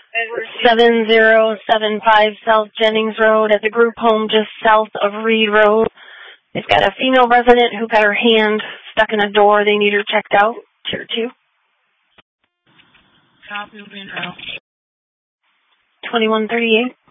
7075 South Jennings Road at the group home just south of Reed Road. They've got a female resident who got her hand stuck in a door. They need her checked out. Tier 2. Copy, will be in route. 2138.